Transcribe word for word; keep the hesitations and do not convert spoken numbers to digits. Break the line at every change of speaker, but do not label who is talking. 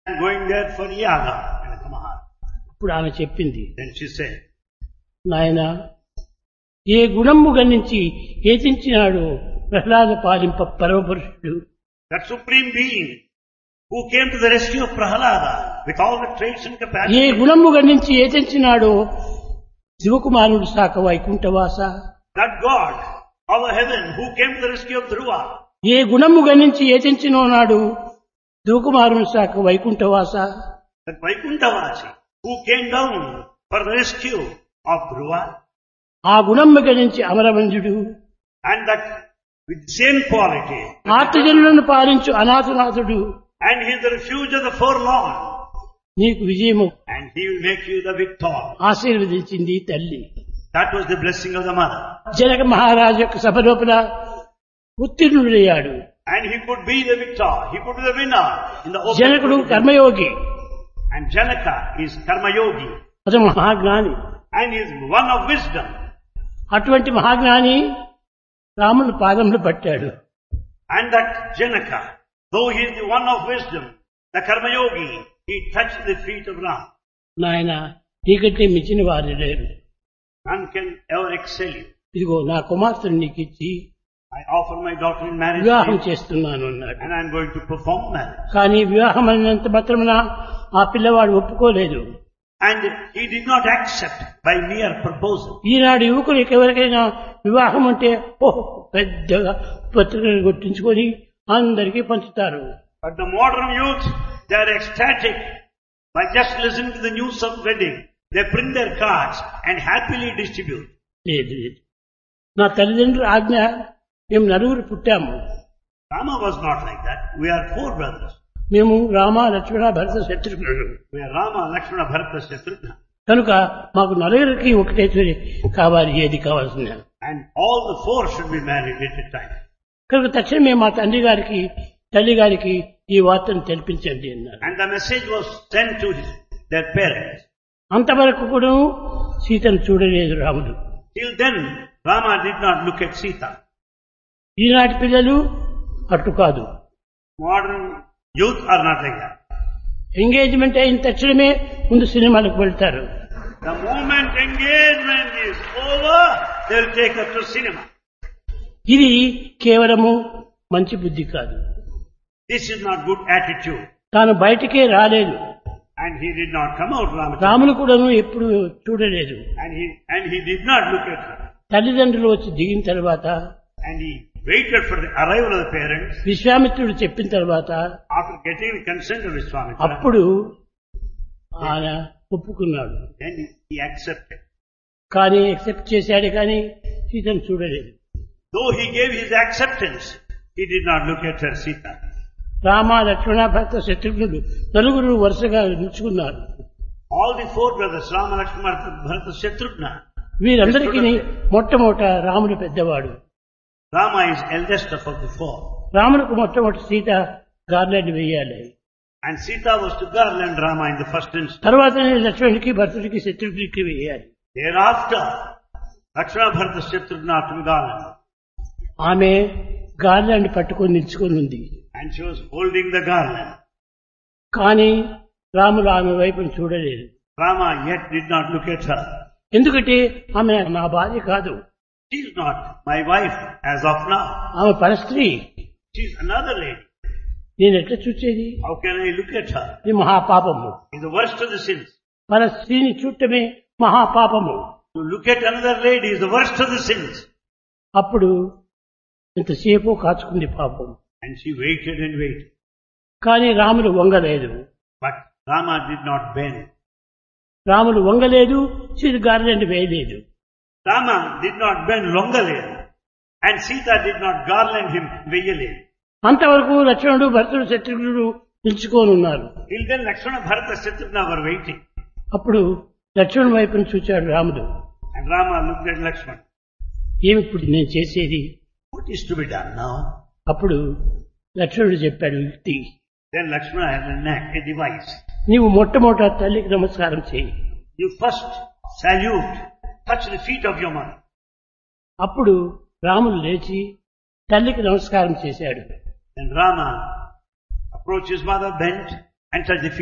and going there for yaga in Kamaha.
ఇప్పుడు ఆమె చెప్పింది,
Then she said,
నాయన ఏ గుణము గణించి ఏతించినాడు Prahlada పాలింప పరమపురుషుడు.
that supreme being who came to the rescue of Prahalada with all the traits and
A
capacity.
గుణము గణించి ఏతించినాడో శివకుమారుడు శాఖ వైకుంఠవాస.
That God, our heaven, who came to the rescue of Dhruva.
ఏ గుణము గణించి ఏతించినో నాడు శివకుమారుని శాఖ వైకుంఠవాస.
That Vaikunthavasi, who came down for the rescue of Dhruva.
ఆ గుణము గణించి అమరవంజుడు
And that with the same quality.
ఆర్తజనులను పాలించు అనాథనాథుడు.
And he is the refuge of the forlorn.
నీకు విజయము
And he will make you the victor.
ఆశీర్వదించింది తల్లి.
That was the blessing of the mother.
Janaka మహారాజు యొక్క సభ లోపల ఉత్తీర్ణుడయ్యాడు.
And he could be the victor. He could be the winner in the open.
జనకుడు కర్మయోగి,
And Janaka is Karma Yogi.
అతను మహాజ్ఞాని.
And he is one of wisdom.
అటువంటి మహాజ్ఞాని రాముని పాదములు పట్టాడు.
And that Janaka, though he is the one of wisdom, the Karma Yogi, he touched the feet of Ram.
నాయన నీకంటే మించిన వారు లేరు.
None can ever excel you.
ఇదిగో నా కుమార్తెను నీకు ఇచ్చి
I offer my daughter in marriage
వివాహం
to you,
చేస్తున్నాను అన్నాడు.
and I am going to perform marriage.
కానీ వివాహం అన్నంత మాత్రమున ఆ పిల్లవాడు ఒప్పుకోలేదు.
And he did not accept by mere proposal.
ఈనాడు యువకులకు ఎవరికైనా వివాహం అంటే ఓహో పెద్దగా పత్రికలు కొట్టించుకొని అందరికీ పంచుతారు.
But the modern youth, they are ecstatic by just listening to the news of wedding. They print their cards and happily distribute.
లేదు లేదు, నా తల్లిదండ్రుల ఆజ్ఞ మేము నలుగురు పుట్టాము.
Rama was not like that. We are four brothers.
మేము రామ లక్ష్మణ భరత శత్రుఘ్నుడు.
We are Rama, Lakshmana, Bharata, Shatrughna.
కనుక మాకు నలుగురికి ఒకటే తొలి కావాలి, ఏది కావాల్సిన.
And all the four should be married at a time.
కనుక తక్షణమే మా తండ్రి గారికి తల్లి గారికి ఈ వార్తను తెలిపించండి అన్నారు.
And the message was sent to his, their parents.
అంతవరకు కూడా సీతను చూడలేదు రాముడు.
Till then, Rama did not look at Sita.
ఈనాటి పిల్లలు అట్టు కాదు.
Modern youth are not like that.
Engagement అయిన తక్షణమే ముందు సినిమాలకు వెళ్తారు.
The moment engagement is over, they will take her to cinema.
ఇది కేవలము మంచి బుద్ధి కాదు.
This is not good attitude.
తాను బయటికే రాలేదు.
And he did not come out, Ramachandra.
Ramulu కూడాను ఎప్పుడు చూడలేదు.
And he, and he did not look at her.
తల్లిదండ్రులు వచ్చి దిగిన తర్వాత,
And he waited for the arrival of the parents.
విశ్వామిత్రుడు చెప్పిన తర్వాత
After getting the consent of Vishwamitra,
అప్పుడు ఆయన ఒప్పుకున్నాడు.
then he accepted.
కానీ యాక్సెప్ట్ చేశాడు కానీ సీతను చూడలేదు.
Though he gave his acceptance, he did not look at her Sita.
Rama Lakshmana భరత శత్రుఘ్నుడు నలుగురు వరుసగా నిలుచుకున్నారు.
All the four brothers, Rama, Lakshmana, Bharata, Shatrughna.
వీరందరికీ మొట్టమొదట రాముడు పెద్దవాడు.
Rama is eldest of the four.
రాములకు మొట్టమొదటి సీత గార్లెండ్ వేయాలి.
And Sita was to garland Rama in the first instance.
తర్వాత లక్ష్మణుడికి భరతుడికి శత్రుఘ్నుడికి వేయాలి.
Thereafter, Lakshmana, Bharata, Shatrughna to be garland.
ఆమె గార్లెండ్ పట్టుకొని నిల్చుకొని ఉంది.
And she was holding the garland.
కానీ రాముడు ఆమె వైపును చూడలేదు.
Rama yet did not look at her.
ఎందుకంటే ఆమె నా భార్య కాదు.
She is not my wife as of now.
ఆమె పరస్త్రీ.
She is another lady.
నేను ఎట్లా చూసేది?
How can I look at her?
ఇది మహాపాపము.
It's the worst of the sins.
పరస్త్రీని చూడటమే మహాపాపము.
To look at another lady is the worst of the sins.
అప్పుడు ఇంతసేపు కాచుకుంది పాపం.
And she waited and waited.
కానీ రాముడు వంగలేదు.
But Rama did not bend.
రాముడు వంగలేదు, Sita garland వేయలేదు.
Rama did not bend Longalel. And Sita did not garland him Veyalel.
అంతవరకు లక్ష్మణుడు భరతుడు శత్రుఘ్నుడు నిలుచుకొని ఉన్నారు.
Till then Lakshmana, Bharata, Shatrughna were waiting.
అప్పుడు లక్ష్మణుడి వైపును చూచాడు రాముడు.
And Rama looked at Lakshmana.
ఏమి ఇప్పుడు నేను చేసేది?
What is to be done now?
అప్పుడు లక్ష్మణుడు చెప్పాడు యుక్తి.
Then Lakshmana had a knack, a device.
నీవు మొట్టమొదట తల్లికి నమస్కారం చేయి.
You first salute, touch the feet of your mother.
అప్పుడు రాముడు లేచి తల్లికి నమస్కారం చేశాడు.
Then Rama approached his mother, bent and such the